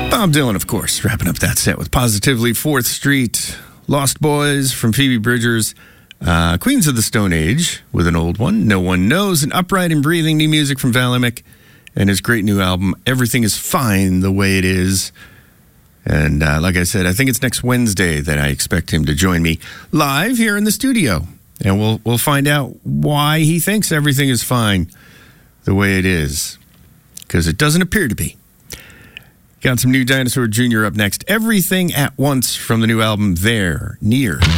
Bob Dylan, of course, wrapping up that set with Positively 4th Street, Lost Boys from Phoebe Bridgers, Queens of the Stone Age with an old one, No One Knows, and Upright and Breathing, new music from Val Emmett, and his great new album, Everything is Fine the Way It Is. And like I said, I think it's next Wednesday that I expect him to join me live here in the studio. And we'll find out why he thinks everything is fine the way it is, because it doesn't appear to be. Got some new Dinosaur Jr. up next. Everything at Once from the new album There, Near.